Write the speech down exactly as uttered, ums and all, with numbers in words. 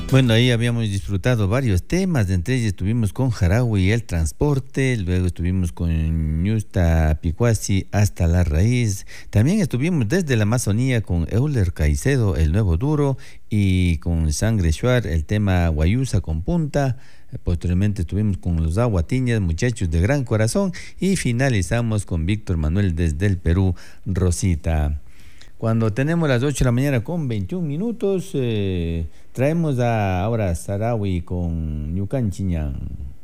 Bueno, ahí habíamos disfrutado varios temas, de entre ellos estuvimos con Jarawi y el transporte, luego estuvimos con Ñusta Picuasi hasta la raíz, también estuvimos desde la Amazonía con Euler Caicedo, el nuevo duro, y con Sangre Shuar, el tema Guayusa con punta. Posteriormente estuvimos con los Aguatiñas, muchachos de gran corazón, y finalizamos con Víctor Manuel desde el Perú, Rosita. Cuando tenemos las ocho de la mañana con veintiún minutos, eh, traemos a ahora Sarawi con Ñucanchiñán.